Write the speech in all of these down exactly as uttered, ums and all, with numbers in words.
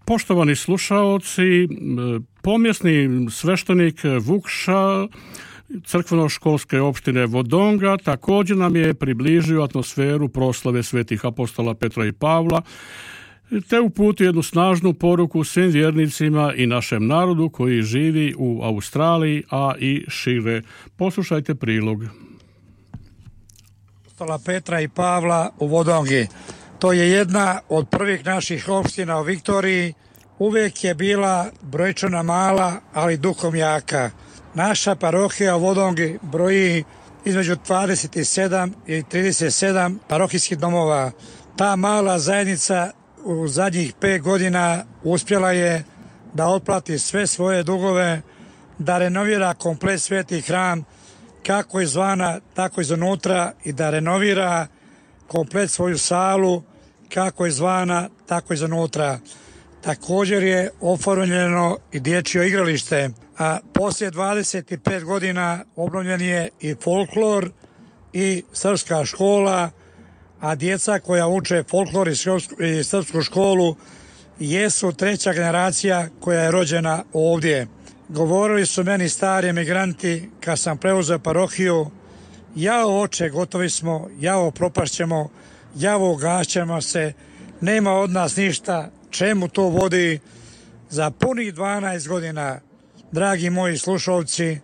Poštovani slušaoci, pomjesni sveštenik Vukša crkveno-školske opštine Vodonga također nam je približio atmosferu proslave svetih apostola Petra i Pavla, te uputio jednu snažnu poruku svim vjernicima i našem narodu koji živi u Australiji, a i šire. Poslušajte prilog. Apostola Petra i Pavla u Vodongi. To je jedna od prvih naših opština u Viktoriji. Uvijek je bila brojčana mala, ali duhom jaka. Naša parohija u Vodongi broji između dvadeset sedam i trideset sedam parohijskih domova. Ta mala zajednica u zadnjih pet godina uspjela je da otplati sve svoje dugove, da renovira komplet sveti hram, kako izvana, tako iznutra, i da renovira komplet svoju salu, kako izvana, tako iznutra. Također je oformljeno i dječje igralište, a poslije dvadeset pet godina obnovljen je i folklor i srpska škola, a djeca koja uče folklor i srpsku školu jesu treća generacija koja je rođena ovdje. Govorili su meni stari emigranti kad sam preuzeo parohiju: jao oče, gotovi smo, jao propašćemo, jao gašćemo se, nema od nas ništa, čemu to vodi? Za punih dvanaest godina, dragi moji slušalci,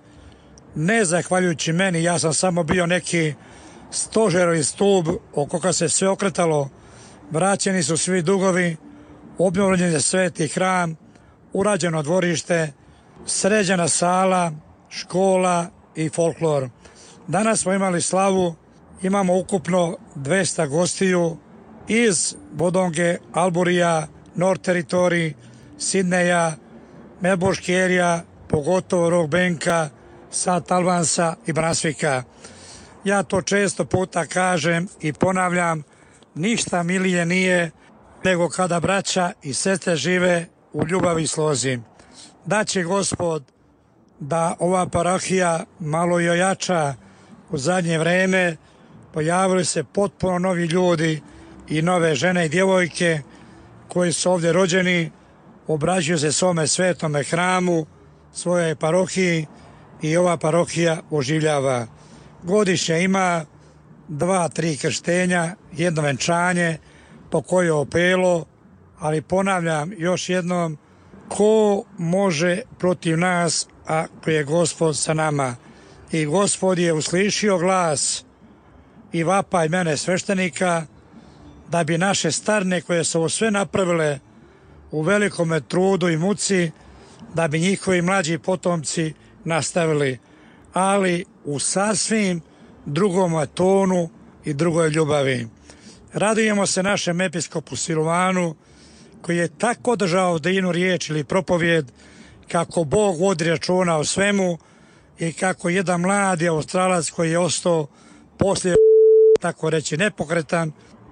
ne zahvaljujući meni, ja sam samo bio neki stožerovi stup oko koga se sve okretalo, vraćeni su svi dugovi, obnovljen je sveti hram, urađeno dvorište, sređena sala, škola i folklor. Danas smo imali slavu, imamo ukupno dvesta gostiju iz Vodonge, Alburija, North Territory, Sidneja, Melbourne area, pogotovo Rockbanka, South Albansa i Brunswicka. Ja to često puta kažem i ponavljam, ništa milije nije nego kada braća i sestre žive u ljubavi i slozi. Da će Gospod da ova parohija malo i ojača. U zadnje vreme pojavili se potpuno novi ljudi i nove žene i djevojke koji su ovdje rođeni, obraćaju se svome svetome hramu, svojoj parohiji, i ova parohija oživljava. Godišnje ima dva, tri krštenja, jedno venčanje, po koje opelo, ali ponavljam još jednom, ko može protiv nas, ako je Gospod sa nama? I Gospod je uslišio glas i vapaj mene sveštenika da bi naše starne koje su ovo sve napravile u velikome trudu i muci, da bi njihovi mlađi potomci nastavili, ali u sasvim drugom tonu i drugoj ljubavi. Radujemo se našem episkopu Silvanu, koji je tako držao divnu riječ ili propovjed kako Bog vodi računa o svemu i kako jedan mladi Australac koji je ostao poslije, tako reći, nepokretan,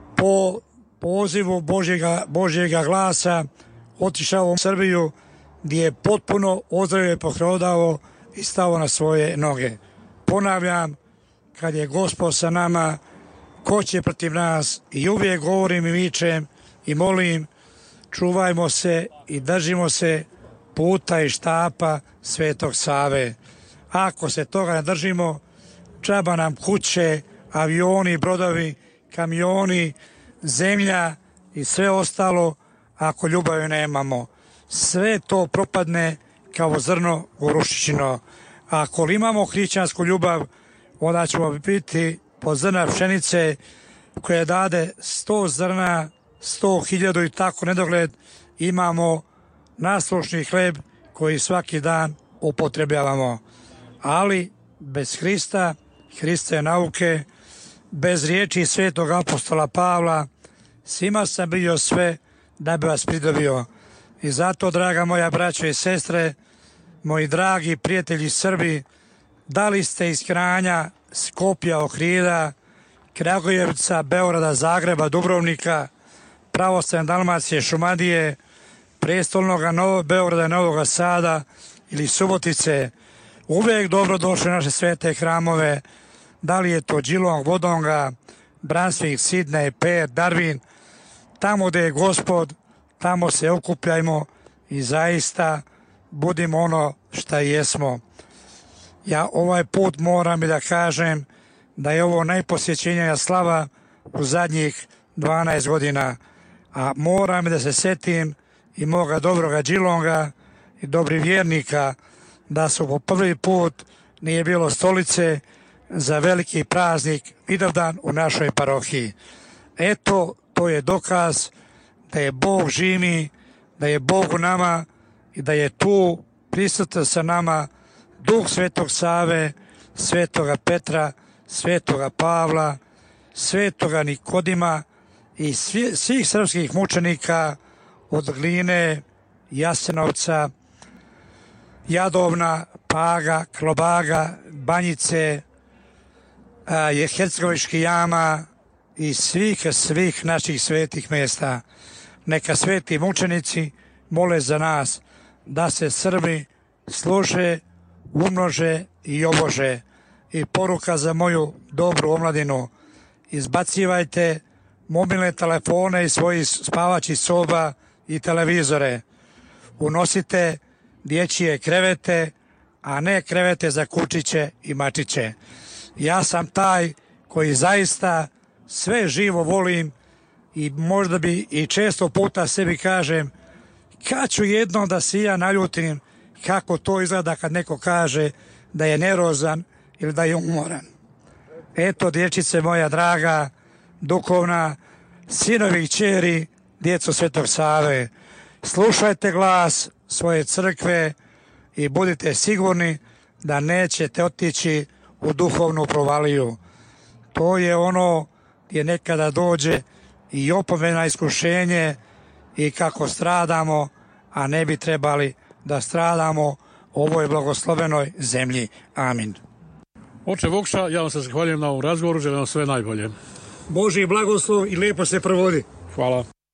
po pozivu Božjega, Božjega glasa otišao u Srbiju, gdje je potpuno ozdravio i pohrodao i stao na svoje noge. Ponavljam, kad je Gospod sa nama, ko će protiv nas? I uvijek govorim i vičem i molim, čuvajmo se i držimo se puta i štapa Svetog Save. Ako se toga ne držimo, džaba nam kuće, avioni, brodovi, kamioni, zemlja i sve ostalo, ako ljubavi nemamo. Sve to propadne kao zrno gorušičino. A ako imamo hrišćansku ljubav, onda ćemo biti po zrna pšenice koje dade sto zrna, sto hiljadu i tako nedogled. Imamo naslušni hleb koji svaki dan upotrebljavamo. Ali bez Hrista, Hriste nauke, bez riječi svetog apostola Pavla, svima sam bio sve da bi vas pridobio. I zato, draga moja braćo i sestre, moji dragi prijatelji Srbi, da li ste iz Kranja, Skopja, Ohrida, Kragujevca, Beograda, Zagreba, Dubrovnika, pravoslavne Dalmacije, Šumadije, prestolnog Novog Beograda, Novog Sada ili Subotice, uvijek dobro došli naše svete hramove, da li je to Geelong, Wodonga, Brunswick, Sydney, Perth, Darwin, tamo gdje je Gospod, tamo se okupljajmo i zaista budimo ono šta jesmo. Ja ovaj put moram i da kažem da je ovo najposjećenija slava u zadnjih dvanaest godina, a moram da se setim i moga dobroga Đilonga i dobrih vjernika da su po prvi put nije bilo stolice za veliki praznik Vidovdan u našoj parohiji. Eto, to je dokaz da je Bog živi, da je Bog u nama i da je tu prisutan sa nama Duh Svetog Save, Svetoga Petra, Svetoga Pavla, Svetoga Nikodima i svi, svih srpskih mučenika od Gline, Jasenovca, Jadovna, Paga, Klobaga, Banjice, je Hercegovičkih jama i svih, svih naših svetih mjesta. Neka sveti mučenici mole za nas da se Srbi služe, umnože i obože. I poruka za moju dobru omladinu: izbacivajte mobilne telefone iz svojih spavaćih soba i televizore. Unosite dječje krevete, a ne krevete za kučiće i mačiće. Ja sam taj koji zaista sve živo volim i možda bi i često puta sebi kažem kad ću jednom da se ja naljutim kako to izgleda kad neko kaže da je nervozan ili da je umoran. Eto, dječice moja draga, duhovna, sinovi i kćeri, djeco Svetog Save, slušajte glas svoje crkve i budite sigurni da nećete otići u duhovnu provaliju. To je ono gdje nekada dođe i opomena, iskušenje i kako stradamo, a ne bi trebali da stradamo u ovoj blagoslovenoj zemlji. Amin. Oče Vukša, ja vam se zahvaljujem na ovom razgovoru, želim vam sve najbolje. Božji blagoslov i lijepo se provodi. Hvala.